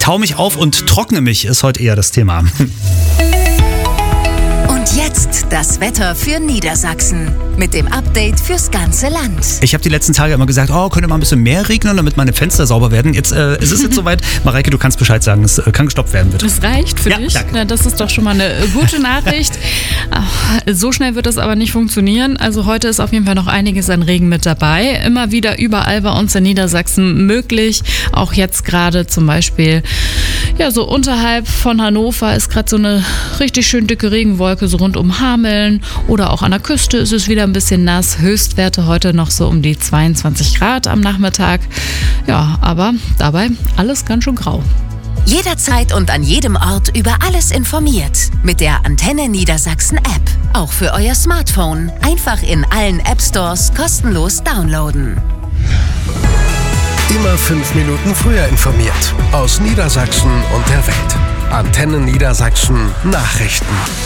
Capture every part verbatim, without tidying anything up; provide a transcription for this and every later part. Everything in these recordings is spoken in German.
Tau mich auf und trockne mich ist heute eher das Thema. Und jetzt das Wetter für Niedersachsen mit dem Update fürs ganze Land. Ich habe die letzten Tage immer gesagt, oh, könnte mal ein bisschen mehr regnen, damit meine Fenster sauber werden. Jetzt äh, ist es jetzt soweit. Mareike, du kannst Bescheid sagen, es äh, kann gestoppt werden, bitte. Das reicht für ja, dich? Danke. Na, das ist doch schon mal eine gute Nachricht. So schnell wird das aber nicht funktionieren. Also heute ist auf jeden Fall noch einiges an Regen mit dabei. Immer wieder überall bei uns in Niedersachsen möglich. Auch jetzt gerade zum Beispiel, ja, so unterhalb von Hannover ist gerade so eine richtig schön dicke Regenwolke, so rund um Hameln. Oder auch an der Küste ist es wieder ein bisschen nass. Höchstwerte heute noch so um die zweiundzwanzig Grad am Nachmittag. Ja, aber dabei alles ganz schön grau. Jederzeit und an jedem Ort über alles informiert. Mit der Antenne Niedersachsen App. Auch für euer Smartphone. Einfach in allen App Stores kostenlos downloaden. Immer fünf Minuten früher informiert. Aus Niedersachsen und der Welt. Antenne Niedersachsen Nachrichten.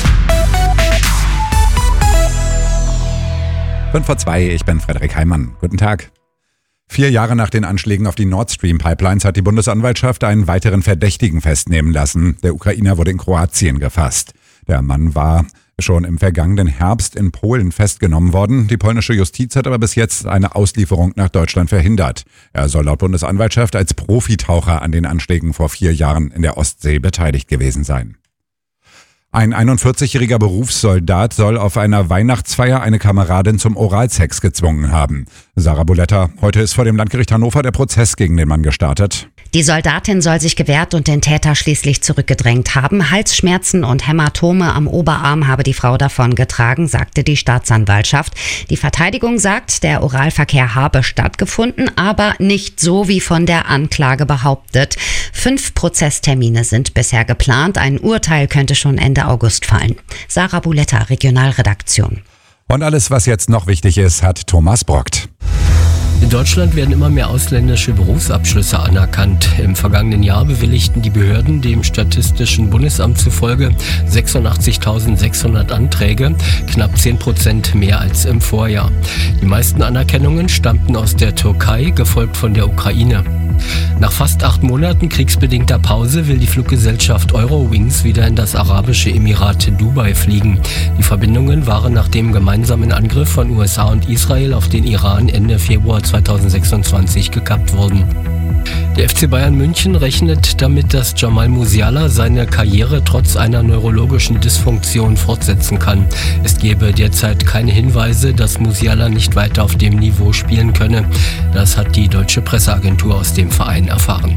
fünf vor zwei, ich bin Frederik Heimann. Guten Tag. Vier Jahre nach den Anschlägen auf die Nord Stream Pipelines hat die Bundesanwaltschaft einen weiteren Verdächtigen festnehmen lassen. Der Ukrainer wurde in Kroatien gefasst. Der Mann war schon im vergangenen Herbst in Polen festgenommen worden. Die polnische Justiz hat aber bis jetzt eine Auslieferung nach Deutschland verhindert. Er soll laut Bundesanwaltschaft als Profitaucher an den Anschlägen vor vier Jahren in der Ostsee beteiligt gewesen sein. Ein einundvierzigjähriger Berufssoldat soll auf einer Weihnachtsfeier eine Kameradin zum Oralsex gezwungen haben. Sarah Buletta, heute ist vor dem Landgericht Hannover der Prozess gegen den Mann gestartet. Die Soldatin soll sich gewehrt und den Täter schließlich zurückgedrängt haben. Halsschmerzen und Hämatome am Oberarm habe die Frau davon getragen, sagte die Staatsanwaltschaft. Die Verteidigung sagt, der Oralverkehr habe stattgefunden, aber nicht so wie von der Anklage behauptet. Fünf Prozesstermine sind bisher geplant. Ein Urteil könnte schon Ende August fallen. Sarah Buletta, Regionalredaktion. Und alles, was jetzt noch wichtig ist, hat Thomas Brockt. In Deutschland werden immer mehr ausländische Berufsabschlüsse anerkannt. Im vergangenen Jahr bewilligten die Behörden dem Statistischen Bundesamt zufolge sechsundachtzigtausendsechshundert Anträge, knapp zehn Prozent mehr als im Vorjahr. Die meisten Anerkennungen stammten aus der Türkei, gefolgt von der Ukraine. Nach fast acht Monaten kriegsbedingter Pause will die Fluggesellschaft Eurowings wieder in das arabische Emirat Dubai fliegen. Die Verbindungen waren nach dem gemeinsamen Angriff von U S A und Israel auf den Iran Ende Februar zweitausendsechsundzwanzig gekappt worden. Der F C Bayern München rechnet damit, dass Jamal Musiala seine Karriere trotz einer neurologischen Dysfunktion fortsetzen kann. Es gebe derzeit keine Hinweise, dass Musiala nicht weiter auf dem Niveau spielen könne. Das hat die deutsche Presseagentur aus dem Verein erfahren.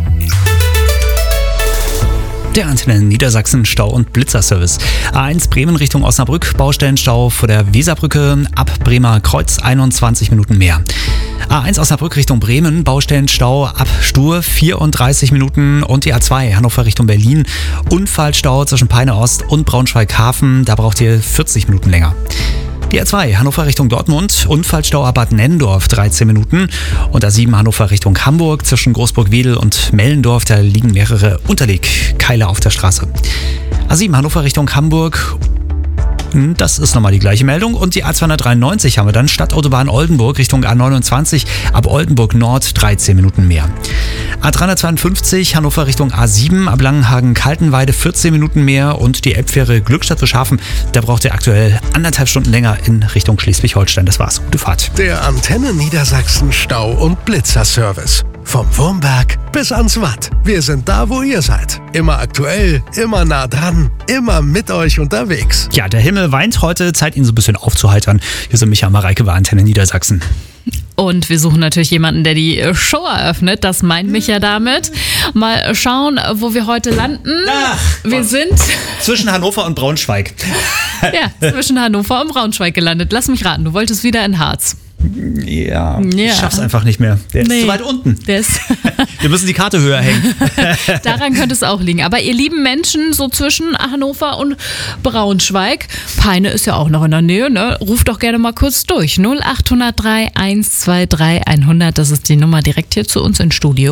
Der Antenne Niedersachsen Stau- und Blitzerservice. A eins Bremen Richtung Osnabrück, Baustellenstau vor der Weserbrücke, ab Bremer Kreuz einundzwanzig Minuten mehr. A eins Osnabrück Richtung Bremen, Baustellenstau ab Stur vierunddreißig Minuten und die A zwei Hannover Richtung Berlin, Unfallstau zwischen Peine Ost und Braunschweig-Hafen, da braucht ihr vierzig Minuten länger. Die A zwei Hannover Richtung Dortmund, Unfallstau ab Bad Nennendorf dreizehn Minuten und A sieben Hannover Richtung Hamburg zwischen Großburg-Wedel und Mellendorf, da liegen mehrere Unterlegkeile auf der Straße. A sieben Hannover Richtung Hamburg, das ist nochmal die gleiche Meldung. Und die A zweihundertdreiundneunzig haben wir dann, Stadtautobahn Oldenburg Richtung A neunundzwanzig, ab Oldenburg Nord dreizehn Minuten mehr. A dreihundertzweiundfünfzig Hannover Richtung A sieben, ab Langenhagen-Kaltenweide vierzehn Minuten mehr und die Elbfähre Glückstadt-Bischhafen, da braucht ihr aktuell anderthalb Stunden länger in Richtung Schleswig-Holstein. Das war's. Gute Fahrt. Der Antenne Niedersachsen Stau- und Blitzerservice. Vom Wurmberg bis ans Watt. Wir sind da, wo ihr seid. Immer aktuell, immer nah dran, immer mit euch unterwegs. Ja, der Himmel weint heute, Zeit ihn so ein bisschen aufzuheitern. Hier sind Micha und Mareike bei Antenne Niedersachsen. Und wir suchen natürlich jemanden, der die Show eröffnet. Das meint mich ja damit. Mal schauen, wo wir heute landen. Ach, wir sind zwischen Hannover und Braunschweig. Ja, zwischen Hannover und Braunschweig gelandet. Lass mich raten, du wolltest wieder in Harz. Ja, ja, ich schaff's einfach nicht mehr. Der ist nee, zu weit unten. Der ist Wir müssen die Karte höher hängen. Daran könnte es auch liegen. Aber ihr lieben Menschen, so zwischen Hannover und Braunschweig, Peine ist ja auch noch in der Nähe, ne? Ruft doch gerne mal kurz durch. null acht null drei eins zwei drei hundert, das ist die Nummer direkt hier zu uns ins Studio.